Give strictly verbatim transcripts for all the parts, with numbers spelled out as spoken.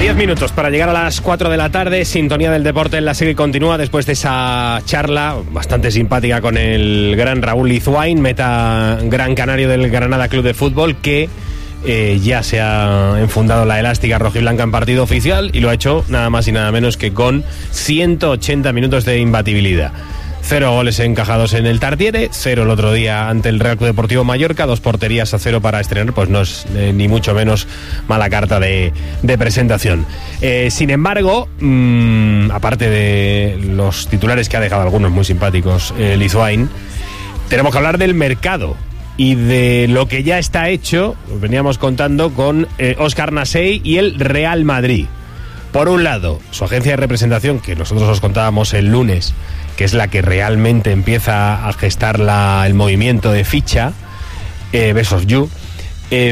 diez minutos para llegar a las cuatro de la tarde. Sintonía del deporte en la serie continúa después de esa charla bastante simpática con el gran Raúl Lizuain, meta gran canario del Granada Club de Fútbol, que eh, ya se ha enfundado la elástica rojiblanca en partido oficial y lo ha hecho nada más y nada menos que con ciento ochenta minutos de imbatibilidad. Cero goles encajados en el Tartiere, cero el otro día ante el Real Club Deportivo Mallorca, dos porterías a cero para estrenar, pues no es eh, ni mucho menos mala carta de, de presentación. Eh, sin embargo, mmm, aparte de los titulares que ha dejado algunos muy simpáticos eh, Lizuain, tenemos que hablar del mercado y de lo que ya está hecho. Lo veníamos contando con eh, Óscar Nasey y el Real Madrid. Por un lado, su agencia de representación, que nosotros os contábamos el lunes, que es la que realmente empieza a gestar la, el movimiento de ficha, eh, Best of You. Eh,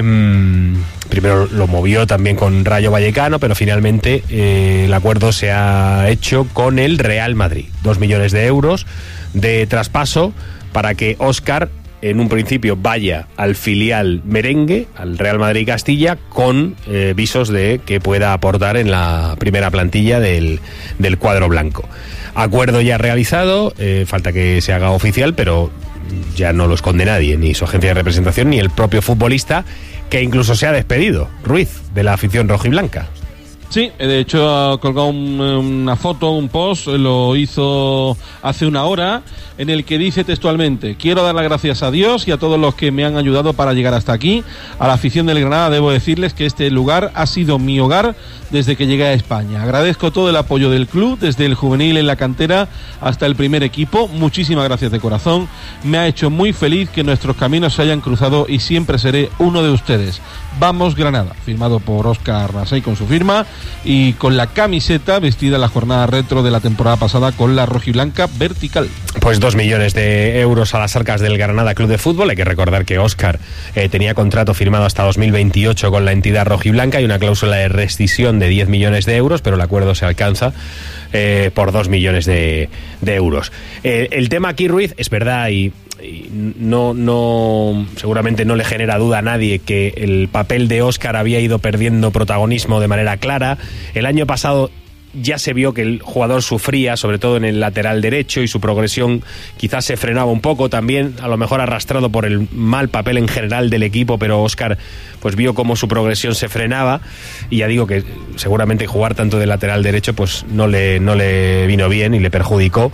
primero lo movió también con Rayo Vallecano, pero finalmente eh, el acuerdo se ha hecho con el Real Madrid. Dos millones de euros de traspaso para que Óscar, en un principio, vaya al filial merengue, al Real Madrid Castilla, con eh, visos de que pueda aportar en la primera plantilla del, del cuadro blanco. Acuerdo ya realizado, eh, falta que se haga oficial, pero ya no lo esconde nadie, ni su agencia de representación, ni el propio futbolista, que incluso se ha despedido, Ruiz, de la afición rojiblanca. Sí, de hecho ha colgado un, una foto, un post, lo hizo hace una hora, en el que dice textualmente: quiero dar las gracias a Dios y a todos los que me han ayudado para llegar hasta aquí. A la afición del Granada debo decirles que este lugar ha sido mi hogar desde que llegué a España. Agradezco todo el apoyo del club, desde el juvenil en la cantera hasta el primer equipo. Muchísimas gracias de corazón. Me ha hecho muy feliz que nuestros caminos se hayan cruzado y siempre seré uno de ustedes. Vamos Granada, firmado por Óscar Nasey con su firma y con la camiseta vestida en la jornada retro de la temporada pasada con la rojiblanca vertical. Pues dos millones de euros a las arcas del Granada Club de Fútbol. Hay que recordar que Óscar eh, tenía contrato firmado hasta dos mil veintiocho con la entidad rojiblanca y una cláusula de rescisión de diez millones de euros, pero el acuerdo se alcanza eh, por dos millones de, de euros. Eh, el tema aquí, Ruiz, es verdad y, y no, no, seguramente no le genera duda a nadie que el papel de Óscar había ido perdiendo protagonismo de manera clara. El año pasado ya se vio que el jugador sufría, sobre todo en el lateral derecho, y su progresión quizás se frenaba un poco, también a lo mejor arrastrado por el mal papel en general del equipo, pero Óscar pues vio cómo su progresión se frenaba, y ya digo que seguramente jugar tanto de lateral derecho pues no le, no le vino bien y le perjudicó.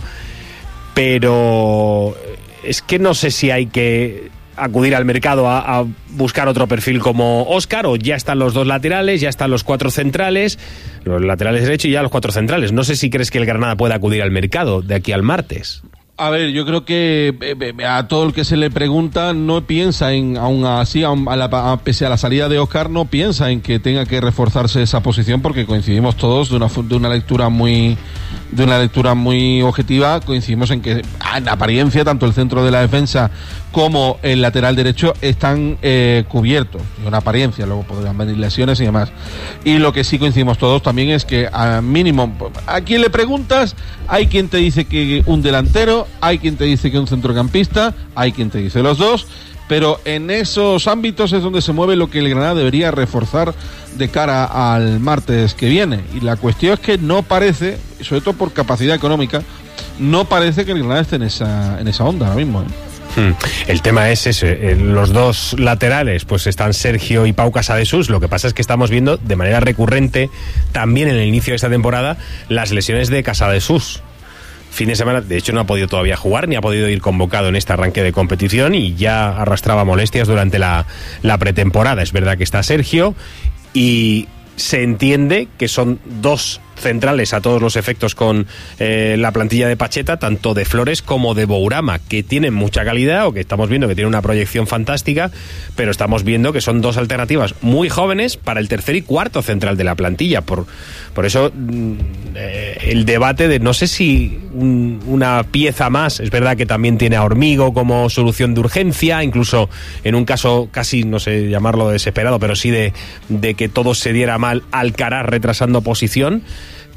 Pero es que no sé si hay que acudir al mercado a, a buscar otro perfil como Óscar, o ya están los dos laterales, ya están los cuatro centrales, los laterales derechos y ya los cuatro centrales. No sé si crees que el Granada puede acudir al mercado de aquí al martes. A ver, yo creo que eh, a todo el que se le pregunta no piensa en, aún así, aún a la, a, pese a la salida de Óscar, no piensa en que tenga que reforzarse esa posición, porque coincidimos todos de una, de una lectura muy de una lectura muy objetiva, coincidimos en que en apariencia tanto el centro de la defensa como el lateral derecho están eh, cubiertos, en apariencia, luego podrían venir lesiones y demás. Y lo que sí coincidimos todos también es que a mínimo, a quien le preguntas, hay quien te dice que un delantero, hay quien te dice que un centrocampista, hay quien te dice los dos, pero en esos ámbitos es donde se mueve lo que el Granada debería reforzar de cara al martes que viene. Y la cuestión es que no parece, sobre todo por capacidad económica, no parece que el Granada esté en esa, en esa onda ahora mismo, ¿eh? Hmm. El tema es ese, los dos laterales pues están Sergio y Pau Casadesús. Lo que pasa es que estamos viendo de manera recurrente también en el inicio de esta temporada las lesiones de Casadesús. Fin de semana, de hecho no ha podido todavía jugar ni ha podido ir convocado en este arranque de competición y ya arrastraba molestias durante la, la pretemporada. Es verdad que está Sergio y se entiende que son dos centrales a todos los efectos con eh, la plantilla de Pacheta, tanto de Flores como de Bourama, que tienen mucha calidad, o que estamos viendo que tienen una proyección fantástica, pero estamos viendo que son dos alternativas muy jóvenes para el tercer y cuarto central de la plantilla. Por, por eso eh, el debate de no sé si un, una pieza más, es verdad que también tiene a Hormigo como solución de urgencia, incluso en un caso casi, no sé llamarlo desesperado, pero sí de, de que todo se diera mal, Alcaraz retrasando posición.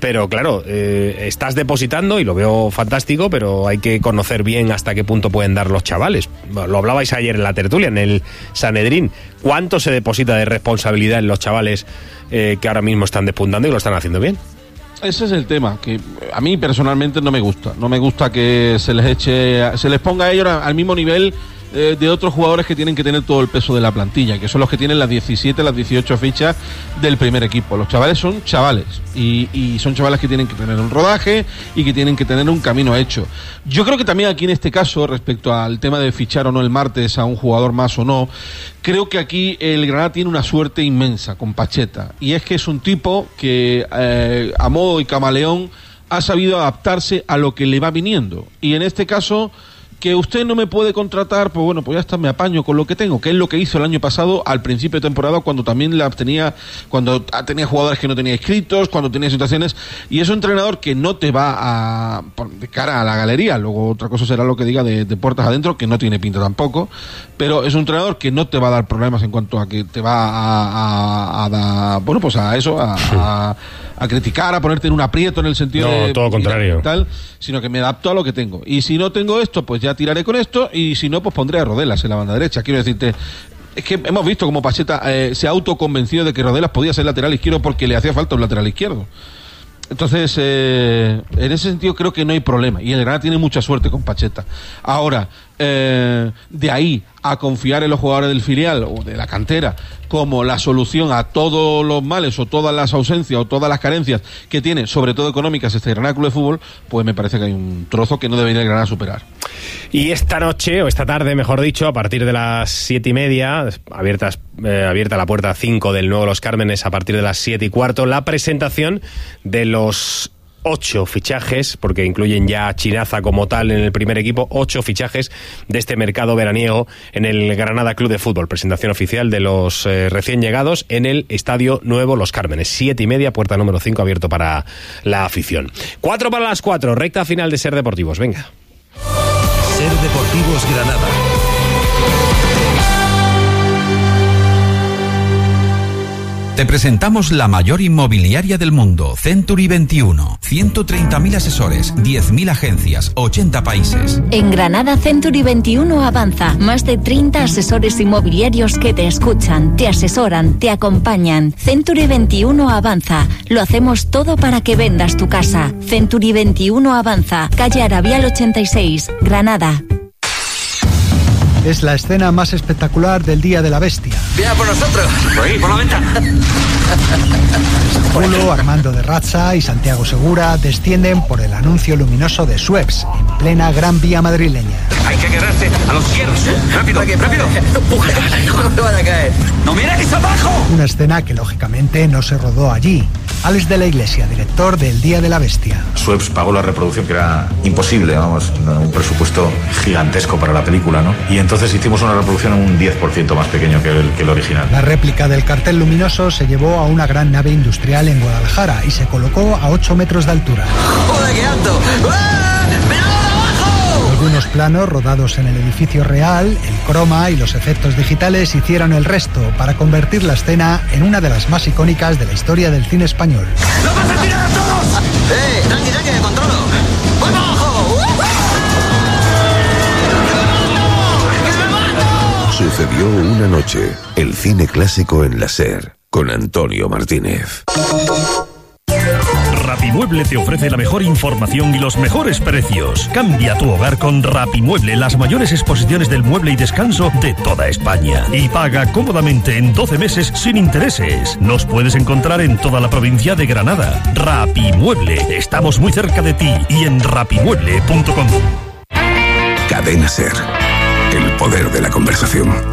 pero claro, eh, estás depositando y lo veo fantástico, pero hay que conocer bien hasta qué punto pueden dar los chavales. Lo hablabais ayer en la tertulia, en el Sanedrín. ¿Cuánto se deposita de responsabilidad en los chavales eh, que ahora mismo están despuntando y lo están haciendo bien? Ese es el tema, que a mí personalmente no me gusta. No me gusta que se les eche, se les ponga a ellos al mismo nivel eh, de otros jugadores que tienen que tener todo el peso de la plantilla, que son los que tienen las diecisiete, las dieciocho fichas del primer equipo. Los chavales son chavales y, y son chavales que tienen que tener un rodaje y que tienen que tener un camino hecho. Yo creo que también aquí en este caso, respecto al tema de fichar o no el martes a un jugador más o no, creo que aquí el Granada tiene una suerte inmensa con Pacheta, y es que es un tipo que eh, a modo y camaleón ha sabido adaptarse a lo que le va viniendo, y en este caso, que usted no me puede contratar, pues bueno, pues ya está, me apaño con lo que tengo, que es lo que hizo el año pasado al principio de temporada, cuando también la tenía, cuando tenía jugadores que no tenía inscritos, cuando tenía situaciones, y es un entrenador que no te va a de cara a la galería. Luego otra cosa será lo que diga de, de puertas adentro, que no tiene pinta tampoco, pero es un entrenador que no te va a dar problemas en cuanto a que te va a, a, a dar, bueno, pues a eso, a, a a criticar, a ponerte en un aprieto en el sentido no, de... No, todo contrario. Tal, sino que me adapto a lo que tengo. Y si no tengo esto, pues ya tiraré con esto, y si no, pues pondré a Rodelas en la banda derecha. Quiero decirte, es que hemos visto como Pacheta eh, se ha autoconvencido de que Rodelas podía ser lateral izquierdo porque le hacía falta un lateral izquierdo. Entonces, eh, en ese sentido creo que no hay problema, y el Granada tiene mucha suerte con Pacheta. Ahora, eh, de ahí a confiar en los jugadores del filial o de la cantera como la solución a todos los males o todas las ausencias o todas las carencias que tiene, sobre todo económicas, este Granada Club de Fútbol, pues me parece que hay un trozo que no debería el Granada superar. Y esta noche, o esta tarde, mejor dicho, a partir de las siete y media, abiertas, eh, abierta la puerta cinco del nuevo Los Cármenes, a partir de las siete y cuarto, la presentación de los ocho fichajes, porque incluyen ya a Chinaza como tal en el primer equipo, ocho fichajes de este mercado veraniego en el Granada Club de Fútbol. Presentación oficial de los eh, recién llegados en el Estadio Nuevo Los Cármenes. Siete y media, puerta número cinco, abierto para la afición. Cuatro para las cuatro, recta final de Ser Deportivos. Venga. Ser Deportivos Granada. Te presentamos la mayor inmobiliaria del mundo, Century veintiuno. ciento treinta mil asesores, diez mil agencias, ochenta países. En Granada, Century veintiuno avanza. Más de treinta asesores inmobiliarios que te escuchan, te asesoran, te acompañan. Century veintiuno avanza. Lo hacemos todo para que vendas tu casa. Century veintiuno avanza. Calle Arabial ochenta y seis, Granada. Es la escena más espectacular del Día de la Bestia. ¡Viene por nosotros! ¡Por ahí, por la ventana! Polo, Armando de Razza y Santiago Segura descienden por el anuncio luminoso de Schweppes, en plena Gran Vía madrileña. Hay que agarrarse a los hierros. ¡Rápido, rápido! ¡No me van a caer! ¡No mires abajo! Una escena que lógicamente no se rodó allí. Alex de la Iglesia, director del Día de la Bestia. Schweppes pagó la reproducción, que era imposible, vamos, un presupuesto gigantesco para la película, ¿no? Y entonces hicimos una reproducción un diez por ciento más pequeño que el, que el original. La réplica del cartel luminoso se llevó a una gran nave industrial en Guadalajara y se colocó a ocho metros de altura. ¡Joder, qué alto! ¡Ah! ¡Mirad abajo! Algunos planos rodados en el edificio real, el croma y los efectos digitales hicieron el resto para convertir la escena en una de las más icónicas de la historia del cine español. ¡Lo vas a tirar a todos! ¡Eh! ¡Tranqui, tranqui, me controlo! ¡Voy para abajo! Sucedió una noche, el cine clásico en la SER, con Antonio Martínez. Rapimueble te ofrece la mejor información y los mejores precios. Cambia tu hogar con Rapimueble, las mayores exposiciones del mueble y descanso de toda España. Y paga cómodamente en doce meses sin intereses. Nos puedes encontrar en toda la provincia de Granada. Rapimueble, estamos muy cerca de ti y en rapimueble punto com. Cadena SER, el poder de la conversación.